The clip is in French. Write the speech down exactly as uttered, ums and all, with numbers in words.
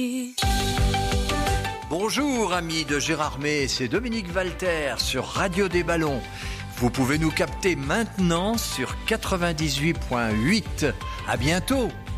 Bonjour amis de Gérardmer, c'est Dominique Walter sur Radio des Ballons. Vous pouvez nous capter maintenant sur quatre-vingt-dix-huit virgule huit. À bientôt.